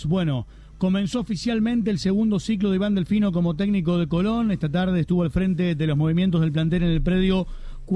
Bueno, comenzó oficialmente el segundo ciclo de Iván Delfino como técnico de Colón. Esta tarde estuvo al frente de los movimientos del plantel en el predio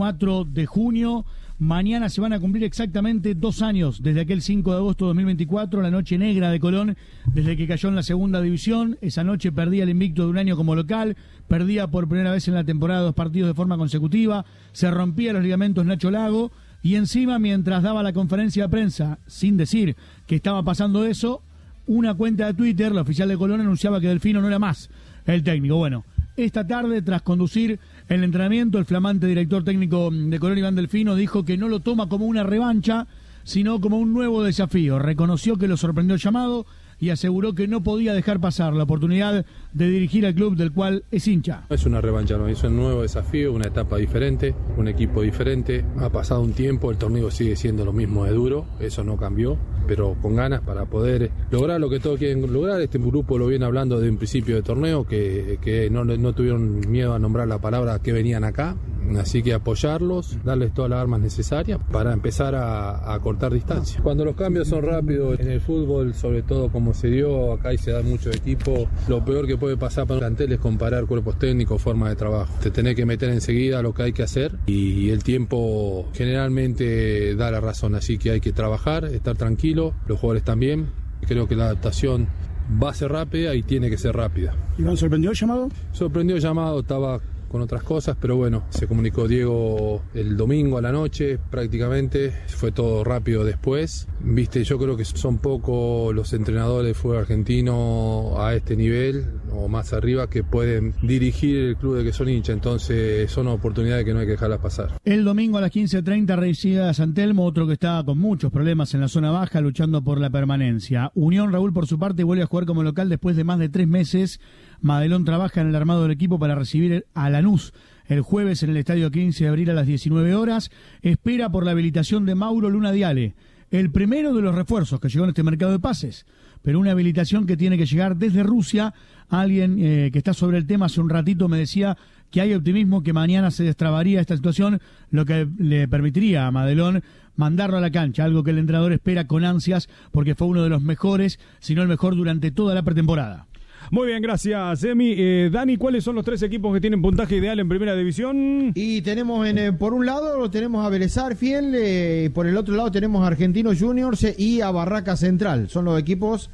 4 de junio. Mañana se van a cumplir exactamente 2 años desde aquel 5 de agosto de 2024, la noche negra de Colón, desde que cayó en la segunda división. Esa noche perdía el invicto de un año como local, perdía por primera vez en la temporada 2 partidos de forma consecutiva, se rompía los ligamentos Nacho Lago y encima, mientras daba la conferencia de prensa, sin decir que estaba pasando eso, una cuenta de Twitter, la oficial de Colón, anunciaba que Delfino no era más el técnico. Bueno, esta tarde, tras conducir el entrenamiento, el flamante director técnico de Colón, Iván Delfino, dijo que no lo toma como una revancha, sino como un nuevo desafío. Reconoció que lo sorprendió el llamado y aseguró que no podía dejar pasar la oportunidad de dirigir al club del cual es hincha. No es una revancha, no, es un nuevo desafío, una etapa diferente, un equipo diferente. Ha pasado un tiempo, el torneo sigue siendo lo mismo de duro, eso no cambió, pero con ganas para poder lograr lo que todos quieren lograr. Este grupo lo viene hablando desde un principio de torneo, que no tuvieron miedo a nombrar la palabra que venían acá, así que apoyarlos, darles todas las armas necesarias para empezar a cortar distancia. Cuando los cambios son rápidos en el fútbol, sobre todo como se dio acá y se da mucho equipo, lo peor que puede pasar para un plantel es comparar cuerpos técnicos, forma de trabajo. Te tenés que meter enseguida lo que hay que hacer y el tiempo generalmente da la razón, así que hay que trabajar, estar tranquilo, los jugadores también. Creo que la adaptación va a ser rápida y tiene que ser rápida. ¿Iván sorprendió el llamado? Sorprendió el llamado, estaba con otras cosas, pero bueno, se comunicó Diego el domingo a la noche prácticamente, fue todo rápido después. Viste, yo creo que son pocos los entrenadores de fútbol argentino a este nivel o más arriba que pueden dirigir el club de que son hincha, entonces son oportunidades que no hay que dejarlas pasar. El domingo a las 15:30 recibe a San Telmo, otro que está con muchos problemas en la zona baja luchando por la permanencia. Unión, Raúl, por su parte, vuelve a jugar como local después de más de 3 meses. Madelón trabaja en el armado del equipo para recibir a Lanús el jueves en el estadio 15 de abril a las 19 horas. Espera por la habilitación de Mauro Luna Diale, el primero de los refuerzos que llegó en este mercado de pases, pero una habilitación que tiene que llegar desde Rusia. Alguien que está sobre el tema hace un ratito me decía que hay optimismo que mañana se destrabaría esta situación, lo que le permitiría a Madelón mandarlo a la cancha, algo que el entrenador espera con ansias porque fue uno de los mejores, si no el mejor, durante toda la pretemporada. Muy bien, gracias, Emi. Dani, ¿cuáles son los 3 equipos que tienen puntaje ideal en primera división? Y tenemos, por un lado, tenemos a Vélez Sarsfield, por el otro lado tenemos a Argentinos Juniors y a Barraca Central. Son los equipos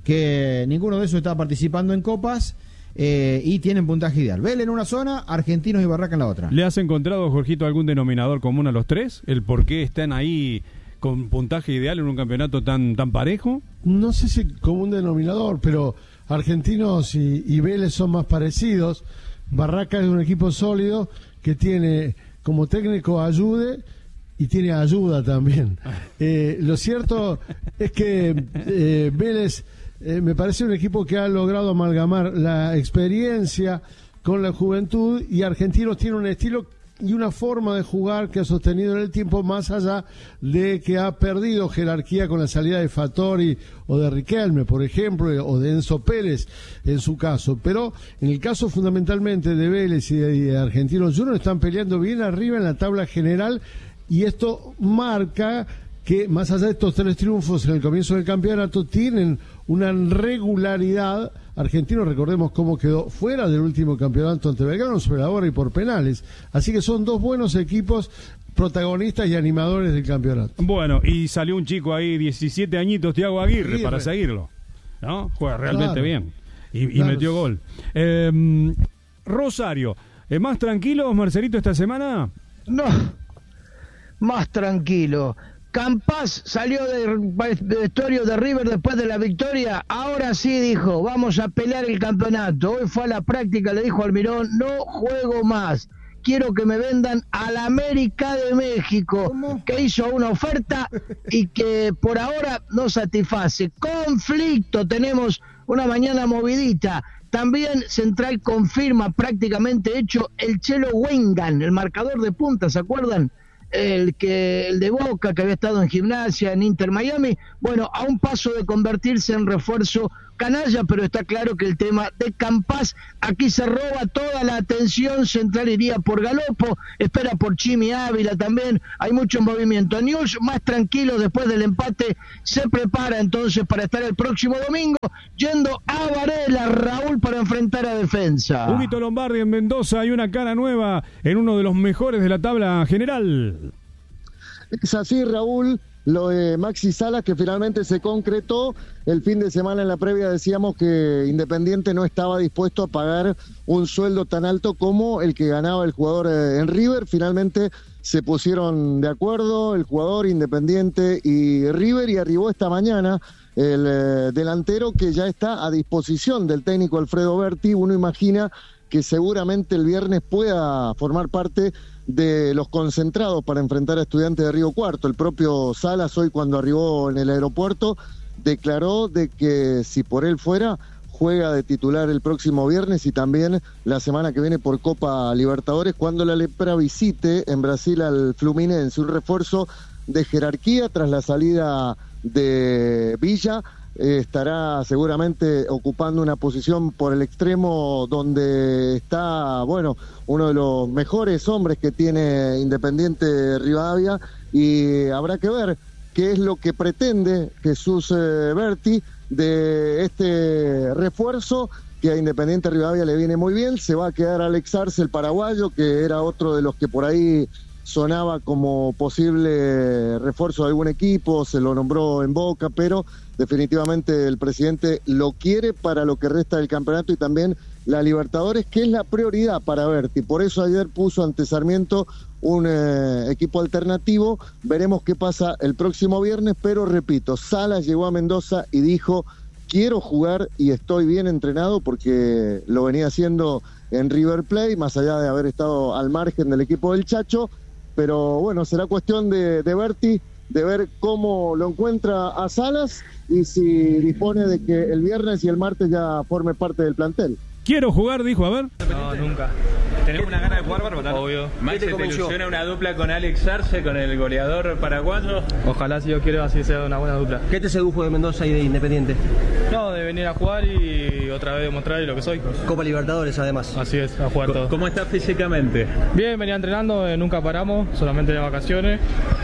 que ninguno de esos está participando en copas y tienen puntaje ideal. Vélez en una zona, Argentinos y Barraca en la otra. ¿Le has encontrado, Jorgito, algún denominador común a los 3? ¿El por qué están ahí con puntaje ideal en un campeonato tan parejo? No sé si como un denominador, pero Argentinos y Vélez son más parecidos. Barraca es un equipo sólido que tiene como técnico Ayude y tiene ayuda también. Lo cierto es que Vélez me parece un equipo que ha logrado amalgamar la experiencia con la juventud, y Argentinos tiene un estilo y una forma de jugar que ha sostenido en el tiempo, más allá de que ha perdido jerarquía con la salida de Fattori o de Riquelme, por ejemplo, o de Enzo Pérez en su caso. Pero en el caso fundamentalmente de Vélez y de Argentinos Juniors, están peleando bien arriba en la tabla general, y esto marca que más allá de estos 3 triunfos en el comienzo del campeonato, tienen una regularidad. Argentinos, recordemos cómo quedó fuera del último campeonato ante Belgrano sobre la hora y por penales. Así que son 2 buenos equipos protagonistas y animadores del campeonato. Bueno, y salió un chico ahí, 17 añitos, Thiago Aguirre, para seguirlo, ¿no? Juega realmente bien y metió gol. Rosario, ¿más tranquilos, Marcelito, esta semana? No, más tranquilo. Campás salió del vestuario de River después de la victoria. Ahora sí, dijo, vamos a pelear el campeonato. Hoy fue a la práctica, le dijo Almirón, no juego más. Quiero que me vendan al América de México, ¿cómo? Que hizo una oferta y que por ahora no satisface. Conflicto, tenemos una mañana movidita. También Central confirma prácticamente hecho el Chelo Wengan, el marcador de punta, ¿se acuerdan? El de Boca, que había estado en Gimnasia, en Inter Miami, bueno, a un paso de convertirse en refuerzo canalla, pero está claro que el tema de Campás aquí se roba toda la atención. Central iría por Galopo, espera por Chimi Ávila también, hay mucho movimiento. News más tranquilo después del empate, se prepara entonces para estar el próximo domingo yendo a Varela, Raúl, para enfrentar a Defensa. Huguito Lombardi en Mendoza, hay una cara nueva en uno de los mejores de la tabla general. Es así, Raúl, lo de Maxi Salas, que finalmente se concretó. El fin de semana en la previa decíamos que Independiente no estaba dispuesto a pagar un sueldo tan alto como el que ganaba el jugador en River. Finalmente se pusieron de acuerdo el jugador, Independiente y River, y arribó esta mañana el delantero, que ya está a disposición del técnico Alfredo Berti. Uno imagina que seguramente el viernes pueda formar parte de los concentrados para enfrentar a Estudiantes de Río Cuarto. El propio Salas, hoy cuando arribó en el aeropuerto, declaró de que si por él fuera, juega de titular el próximo viernes y también la semana que viene por Copa Libertadores, cuando la Lepra visite en Brasil al Fluminense. Un refuerzo de jerarquía tras la salida de Villa. Estará seguramente ocupando una posición por el extremo donde está, bueno, uno de los mejores hombres que tiene Independiente Rivadavia, y habrá que ver qué es lo que pretende Jesús Berti de este refuerzo, que a Independiente Rivadavia le viene muy bien. Se va a quedar Alex Arce, el paraguayo, que era otro de los que por ahí sonaba como posible refuerzo de algún equipo, se lo nombró en Boca, pero definitivamente el presidente lo quiere para lo que resta del campeonato y también la Libertadores, que es la prioridad para Berti. Por eso ayer puso ante Sarmiento un equipo alternativo. Veremos qué pasa el próximo viernes, pero repito, Salas llegó a Mendoza y dijo: quiero jugar y estoy bien entrenado, porque lo venía haciendo en River Plate, más allá de haber estado al margen del equipo del Chacho. Pero bueno, será cuestión de Berti, de ver cómo lo encuentra a Salas y si dispone de que el viernes y el martes ya forme parte del plantel. Quiero jugar, dijo, a ver. No, nunca. ¿Tenés una gana de jugar, Bárbara? Obvio. ¿Te ilusiona una dupla con Alex Arce, con el goleador paraguayo? Ojalá, si yo quiero, así sea una buena dupla. ¿Qué te sedujo de Mendoza y de Independiente? No, de venir a jugar y otra vez demostrar lo que soy. Copa Libertadores, además. Así es, a jugar todo. ¿Cómo estás físicamente? Bien, venía entrenando, nunca paramos, solamente de vacaciones.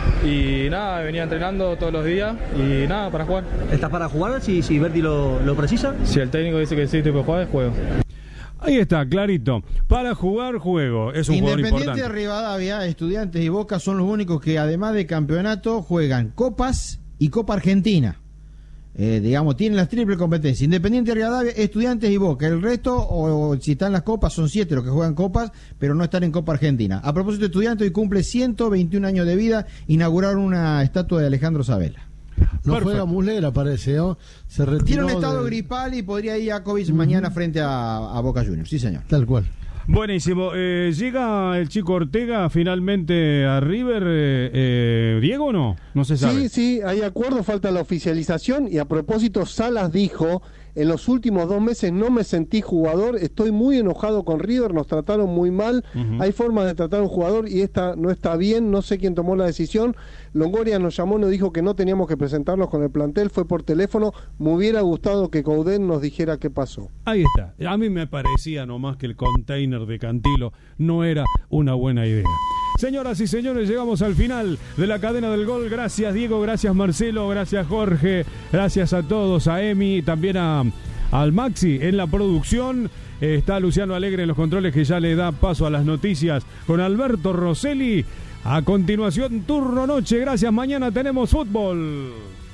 Y nada, venía entrenando todos los días y nada, para jugar. ¿Estás para jugar si Berti lo precisa? Si el técnico dice que sí, estoy para jugar, juego. Ahí está, clarito. Para jugar, juego. Es un jugador importante. Independiente, Rivadavia, Estudiantes y Boca son los únicos que, además de campeonato, juegan Copas y Copa Argentina. Digamos, tienen las triple competencias. Independiente, Rivadavia, Estudiantes y Boca. El resto, o si están las copas, son 7 los que juegan copas, pero no están en Copa Argentina. A propósito, Estudiantes hoy cumple 121 años de vida. Inauguraron una estatua de Alejandro Sabela. No Perfecto. Juega Muslera, parece, ¿no? Se retiró. Tiene un estado gripal y podría ir a Jakovic mañana frente a Boca Juniors. Sí, señor. Tal cual. Buenísimo. ¿Llega el chico Ortega finalmente a River, Diego, o no? No se sabe. Sí, hay acuerdo, falta la oficialización. Y a propósito, Salas dijo: en los últimos 2 meses no me sentí jugador, estoy muy enojado con River, nos trataron muy mal. Hay formas de tratar a un jugador y esta no está bien, no sé quién tomó la decisión. Longoria nos llamó, nos dijo que no teníamos que presentarnos con el plantel, fue por teléfono. Me hubiera gustado que Coudet nos dijera qué pasó. Ahí está. A mí me parecía nomás que el container de Cantilo no era una buena idea. Señoras y señores, llegamos al final de la cadena del gol. Gracias, Diego, gracias, Marcelo, gracias, Jorge, gracias a todos, a Emi, también al Maxi en la producción. Está Luciano Alegre en los controles, que ya le da paso a las noticias con Alberto Rosselli. A continuación, turno noche. Gracias, mañana tenemos fútbol.